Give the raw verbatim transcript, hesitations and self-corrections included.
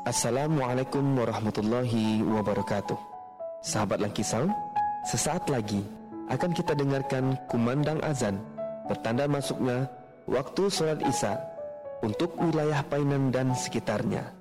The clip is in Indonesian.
Assalamualaikum warahmatullahi wabarakatuh. Sahabat Lucky Sound, sesaat lagi akan kita dengarkan kumandang azan, pertanda masuknya waktu sholat Isya untuk wilayah Painan dan sekitarnya.